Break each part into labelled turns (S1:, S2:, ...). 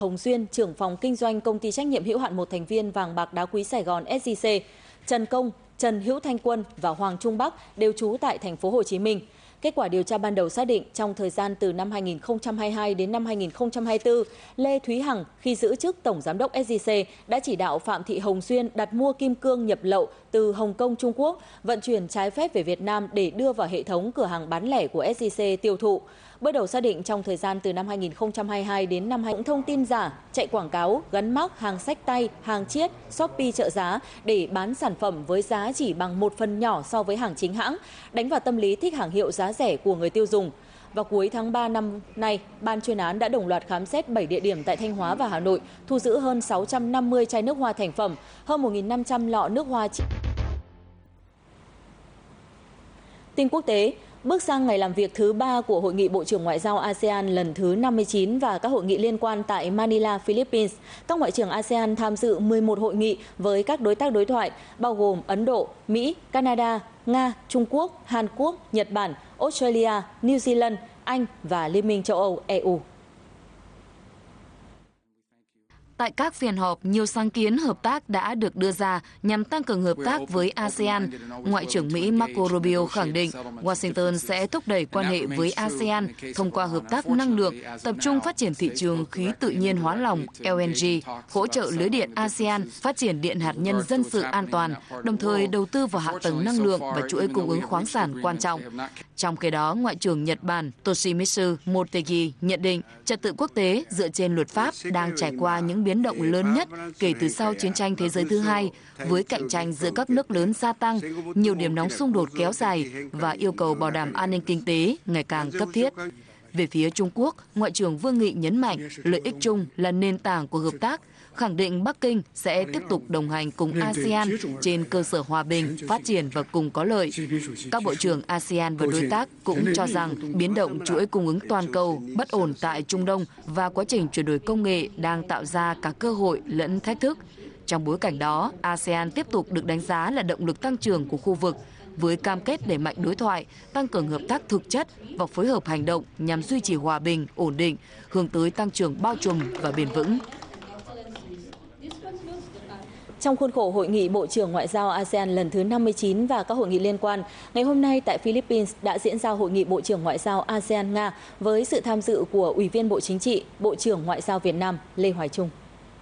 S1: Hồng Xuyên, trưởng phòng kinh doanh công ty trách nhiệm hữu hạn một thành viên vàng bạc đá quý Sài Gòn SJC, Trần Công, Trần Hữu Thanh Quân và Hoàng Trung Bắc đều trú tại thành phố Hồ Chí Minh. Kết quả điều tra ban đầu xác định trong thời gian từ năm 2022 đến năm 2024, Lê Thúy Hằng khi giữ chức tổng giám đốc SJC đã chỉ đạo Phạm Thị Hồng Xuyên đặt mua kim cương nhập lậu từ Hồng Kông, Trung Quốc, vận chuyển trái phép về Việt Nam để đưa vào hệ thống cửa hàng bán lẻ của SJC tiêu thụ. Bước đầu xác định trong thời gian từ năm 2022 đến năm 2024, thông tin giả, chạy quảng cáo, gắn mác hàng xách tay, hàng chiết, Shopee trợ giá để bán sản phẩm với giá chỉ bằng một phần nhỏ so với hàng chính hãng, đánh vào tâm lý thích hàng hiệu giá rẻ của người tiêu dùng. Vào cuối tháng 3 năm nay, ban chuyên án đã đồng loạt khám xét 7 địa điểm tại Thanh Hóa và Hà Nội, thu giữ hơn 650 chai nước hoa thành phẩm, hơn 1.500 lọ nước hoa. Tin quốc tế, bước sang ngày làm việc thứ 3 của Hội nghị Bộ trưởng Ngoại giao ASEAN lần thứ 59 và các hội nghị liên quan tại Manila, Philippines, các ngoại trưởng ASEAN tham dự 11 hội nghị với các đối tác đối thoại, bao gồm Ấn Độ, Mỹ, Canada, Nga, Trung Quốc, Hàn Quốc, Nhật Bản, Australia, New Zealand, Anh và Liên minh châu Âu EU.
S2: Tại các phiên họp, nhiều sáng kiến hợp tác đã được đưa ra nhằm tăng cường hợp tác với ASEAN. Ngoại trưởng Mỹ Marco Rubio khẳng định Washington sẽ thúc đẩy quan hệ với ASEAN thông qua hợp tác năng lượng, tập trung phát triển thị trường khí tự nhiên hóa lỏng LNG, hỗ trợ lưới điện ASEAN, phát triển điện hạt nhân dân sự an toàn, đồng thời đầu tư vào hạ tầng năng lượng và chuỗi cung ứng khoáng sản quan trọng. Trong khi đó, Ngoại trưởng Nhật Bản Toshimitsu Motegi nhận định trật tự quốc tế dựa trên luật pháp đang trải qua những biến động lớn nhất kể từ sau chiến tranh thế giới thứ hai, với cạnh tranh giữa các nước lớn gia tăng, nhiều điểm nóng xung đột kéo dài và yêu cầu bảo đảm an ninh kinh tế ngày càng cấp thiết. Về phía Trung Quốc, Ngoại trưởng Vương Nghị nhấn mạnh lợi ích chung là nền tảng của hợp tác, khẳng định Bắc Kinh sẽ tiếp tục đồng hành cùng ASEAN trên cơ sở hòa bình, phát triển và cùng có lợi. Các bộ trưởng ASEAN và đối tác cũng cho rằng biến động chuỗi cung ứng toàn cầu, bất ổn tại Trung Đông và quá trình chuyển đổi công nghệ đang tạo ra cả cơ hội lẫn thách thức. Trong bối cảnh đó, ASEAN tiếp tục được đánh giá là động lực tăng trưởng của khu vực, với cam kết đẩy mạnh đối thoại, tăng cường hợp tác thực chất và phối hợp hành động nhằm duy trì hòa bình, ổn định, hướng tới tăng trưởng bao trùm và bền vững.
S1: Trong khuôn khổ Hội nghị Bộ trưởng Ngoại giao ASEAN lần thứ 59 và các hội nghị liên quan, ngày hôm nay tại Philippines đã diễn ra Hội nghị Bộ trưởng Ngoại giao ASEAN-Nga với sự tham dự của Ủy viên Bộ Chính trị, Bộ trưởng Ngoại giao Việt Nam Lê Hoài Trung.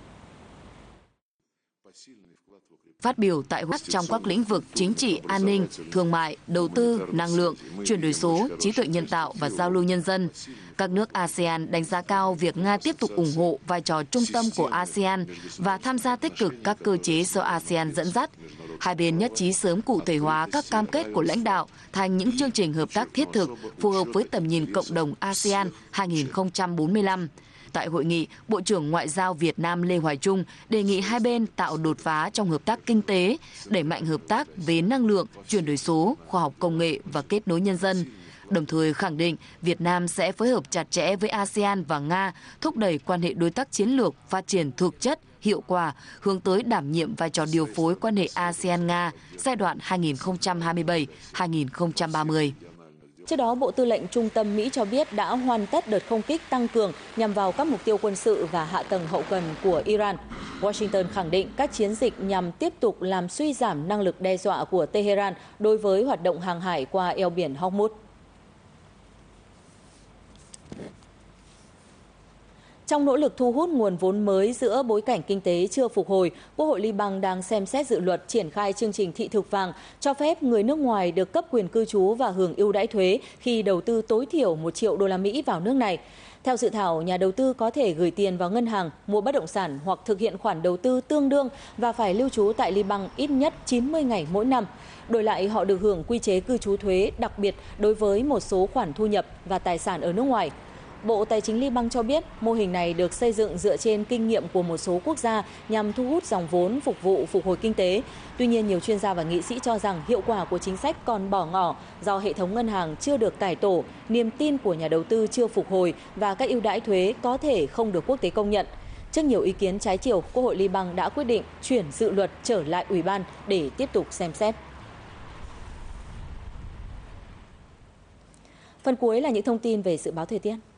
S2: Phát biểu tại hội trong các lĩnh vực chính trị, an ninh, thương mại, đầu tư, năng lượng, chuyển đổi số, trí tuệ nhân tạo và giao lưu nhân dân, các nước ASEAN đánh giá cao việc Nga tiếp tục ủng hộ vai trò trung tâm của ASEAN và tham gia tích cực các cơ chế do ASEAN dẫn dắt. Hai bên nhất trí sớm cụ thể hóa các cam kết của lãnh đạo thành những chương trình hợp tác thiết thực phù hợp với tầm nhìn cộng đồng ASEAN 2045. Tại hội nghị, Bộ trưởng Ngoại giao Việt Nam Lê Hoài Trung đề nghị hai bên tạo đột phá trong hợp tác kinh tế, đẩy mạnh hợp tác về năng lượng, chuyển đổi số, khoa học công nghệ và kết nối nhân dân. Đồng thời khẳng định Việt Nam sẽ phối hợp chặt chẽ với ASEAN và Nga, thúc đẩy quan hệ đối tác chiến lược phát triển thực chất, hiệu quả, hướng tới đảm nhiệm vai trò điều phối quan hệ ASEAN-Nga giai đoạn 2027-2030.
S1: Trước đó, Bộ Tư lệnh Trung tâm Mỹ cho biết đã hoàn tất đợt không kích tăng cường nhằm vào các mục tiêu quân sự và hạ tầng hậu cần của Iran. Washington khẳng định các chiến dịch nhằm tiếp tục làm suy giảm năng lực đe dọa của Tehran đối với hoạt động hàng hải qua eo biển Hormuz. Trong nỗ lực thu hút nguồn vốn mới giữa bối cảnh kinh tế chưa phục hồi, Quốc hội Liban đang xem xét dự luật triển khai chương trình thị thực vàng cho phép người nước ngoài được cấp quyền cư trú và hưởng ưu đãi thuế khi đầu tư tối thiểu 1 triệu đô la Mỹ vào nước này. Theo dự thảo, nhà đầu tư có thể gửi tiền vào ngân hàng, mua bất động sản hoặc thực hiện khoản đầu tư tương đương và phải lưu trú tại Liban ít nhất 90 ngày mỗi năm. Đổi lại, họ được hưởng quy chế cư trú thuế đặc biệt đối với một số khoản thu nhập và tài sản ở nước ngoài. Bộ Tài chính Liban cho biết mô hình này được xây dựng dựa trên kinh nghiệm của một số quốc gia nhằm thu hút dòng vốn phục vụ phục hồi kinh tế. Tuy nhiên, nhiều chuyên gia và nghị sĩ cho rằng hiệu quả của chính sách còn bỏ ngỏ do hệ thống ngân hàng chưa được cải tổ, niềm tin của nhà đầu tư chưa phục hồi và các ưu đãi thuế có thể không được quốc tế công nhận. Trước nhiều ý kiến trái chiều, Quốc hội Liban đã quyết định chuyển dự luật trở lại Ủy ban để tiếp tục xem xét. Phần cuối là những thông tin về dự báo thời tiết.